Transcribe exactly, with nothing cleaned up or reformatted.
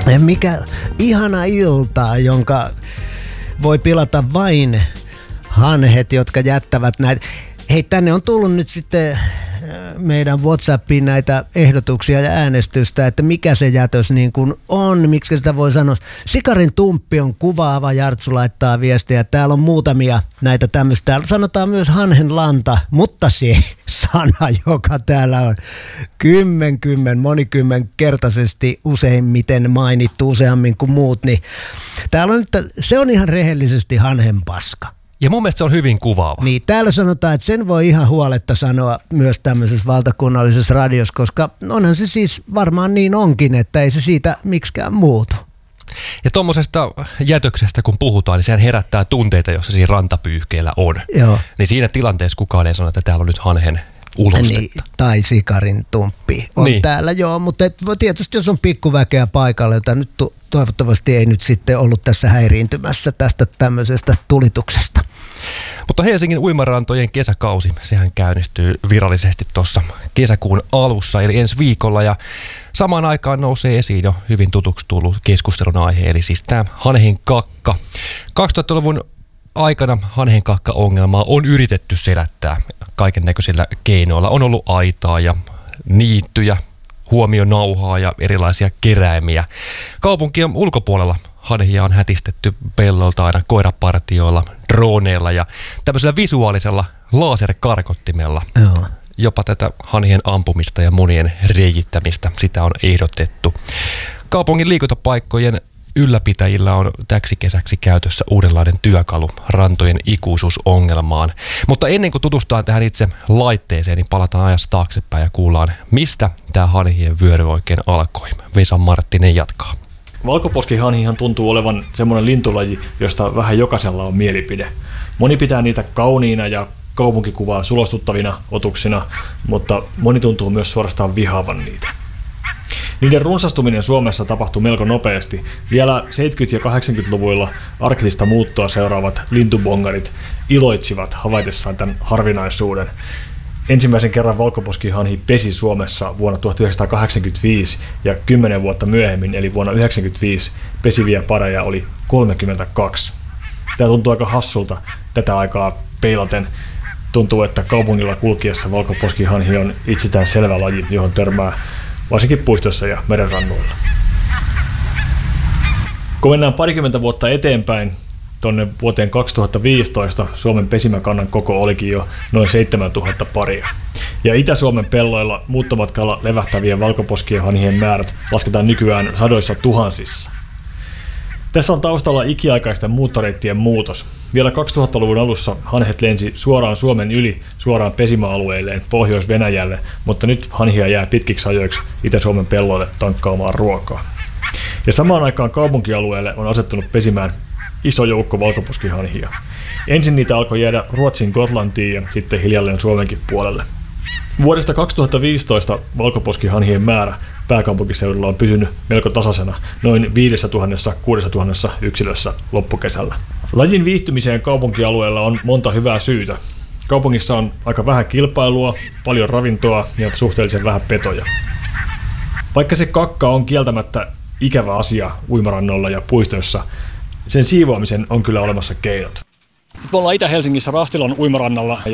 Mikä ihana ilta, jonka voi pilata vain hanhet, jotka jättävät näitä. Hei, tänne on tullut nyt sitten meidän WhatsAppiin näitä ehdotuksia ja äänestystä, että mikä se jätös niin kuin on, miksi sitä voi sanoa. Sikarin tumppi on kuvaava, Jartsu laittaa viestiä. Täällä on muutamia näitä tämmöistä. Täällä sanotaan myös hanhen lanta, mutta se sana, joka täällä on kymmenkymmen, monikymmen kertaisesti useimmiten mainittu, useammin kuin muut, niin täällä on nyt, se on ihan rehellisesti hanhen paska. Ja mun mielestä se on hyvin kuvaava. Niin, täällä sanotaan, että sen voi ihan huoletta sanoa myös tämmöisessä valtakunnallisessa radiossa, koska onhan se siis varmaan niin onkin, että ei se siitä miksikään muutu. Ja tuommoisesta jätöksestä kun puhutaan, niin sehän herättää tunteita, jos se siinä rantapyyhkeellä on. Joo. Niin siinä tilanteessa kukaan ei sano, että täällä on nyt hanhen ulostetta. Niin, tai sikarin tumppi on niin täällä, joo, mutta et, tietysti jos on pikkuväkeä paikalla, jota nyt to, toivottavasti ei nyt sitten ollut tässä häiriintymässä tästä tämmöisestä tulituksesta. Mutta Helsingin uimarantojen kesäkausi, sehän käynnistyy virallisesti tuossa kesäkuun alussa, eli ensi viikolla, ja samaan aikaan nousee esiin jo hyvin tutuksi tullut keskustelun aihe, eli siis tämä hanhenkakka. kaksituhattaluvun aikana hanhenkakka-ongelmaa on yritetty selättää kaiken näköisillä keinoilla. On ollut aitaa ja niittyjä, huomionauhaa ja erilaisia keräimiä. Kaupunkien ulkopuolella hanhia on hätistetty pellolta aina koirapartioilla, droneilla ja tämmöisellä visuaalisella laserkarkottimella. Joo. Jopa tätä hanhien ampumista ja monien reijittämistä, sitä on ehdotettu. Kaupungin liikuntapaikkojen ylläpitäjillä on täksi kesäksi käytössä uudenlainen työkalu rantojen ikuisuusongelmaan. Mutta ennen kuin tutustutaan tähän itse laitteeseen, niin palataan ajassa taaksepäin ja kuullaan, mistä tämä hanhien vyöry oikein alkoi. Vesa Marttinen jatkaa. Valkoposkihanhihan tuntuu olevan semmoinen lintulaji, josta vähän jokaisella on mielipide. Moni pitää niitä kauniina ja kaupunkikuvaa sulostuttavina otuksina, mutta moni tuntuu myös suorastaan vihaavan niitä. Niiden runsastuminen Suomessa tapahtui melko nopeasti. Vielä seitsemänkymmentä- ja kahdeksankymmentäluvuilla arktista muuttoa seuraavat lintubongarit iloitsivat havaitessaan tämän harvinaisuuden. Ensimmäisen kerran valkoposkihanhi pesi Suomessa vuonna tuhatyhdeksänsataakahdeksankymmentäviisi ja kymmenen vuotta myöhemmin, eli vuonna yhdeksänkymmentäviisi, pesiviä pareja oli kolmekymmentäkaksi. Tämä tuntuu aika hassulta tätä aikaa peilaten. Tuntuu, että kaupungilla kulkiessa valkoposkihanhi on itsestään selvä laji, johon törmää varsinkin puistossa ja merenrannoilla. Kun mennään parikymmentä vuotta eteenpäin, tuonne vuoteen kaksituhattaviisitoista Suomen pesimäkannan koko olikin jo noin seitsemäntuhatta paria. Ja Itä-Suomen pelloilla muuttomatkalla levähtävien valkoposkihanhien määrät lasketaan nykyään sadoissa tuhansissa. Tässä on taustalla ikiaikaisten muuttoreittien muutos. Vielä kaksituhattaluvun alussa hanhet lensi suoraan Suomen yli suoraan pesimäalueilleen Pohjois-Venäjälle, mutta nyt hanhia jää pitkiksi ajoiksi Itä-Suomen pelloille tankkaamaan ruokaa. Ja samaan aikaan kaupunkialueelle on asettunut pesimään iso joukko valkoposkihanhia. Ensin niitä alkoi jäädä Ruotsin Gotlantiin ja sitten hiljalleen Suomenkin puolelle. Vuodesta kaksituhattaviisitoista valkoposkihanhien määrä pääkaupunkiseudulla on pysynyt melko tasaisena, noin viisituhatta kuusituhatta yksilössä loppukesällä. Lajin viihtymiseen kaupunkialueella on monta hyvää syytä. Kaupungissa on aika vähän kilpailua, paljon ravintoa ja suhteellisen vähän petoja. Vaikka se kakka on kieltämättä ikävä asia uimarannoilla ja puistoissa, sen siivoamisen on kyllä olemassa keinot. Me ollaan Itä-Helsingissä Rastilon uimarannalla.